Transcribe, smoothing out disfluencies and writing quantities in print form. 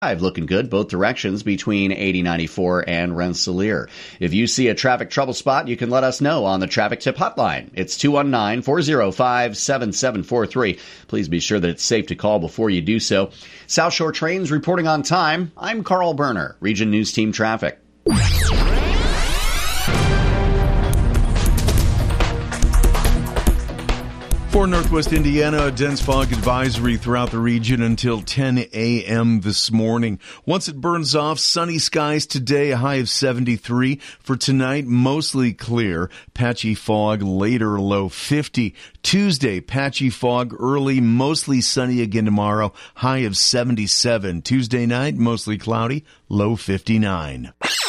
Looking good both directions between 8094 and Rensselaer. If you see a traffic trouble spot, you can let us know on the traffic tip hotline. It's 219-405-7743. Please be sure that it's safe to call before you do so. South Shore Trains reporting on time. I'm Carl Berner, Region News Team Traffic. For Northwest Indiana, a dense fog advisory throughout the region until 10 a.m. this morning. Once it burns off, sunny skies today, a high of 73. For tonight, mostly clear. Patchy fog later, low 50. Tuesday, patchy fog early, mostly sunny again tomorrow, high of 77. Tuesday night, mostly cloudy, low 59.